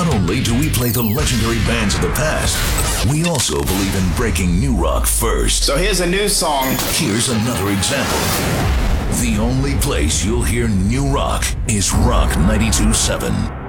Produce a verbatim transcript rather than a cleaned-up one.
Not only do we play the legendary bands of the past, we also believe in breaking new rock first. So here's a new song. Here's another example. The only place you'll hear new rock is Rock ninety-two point seven.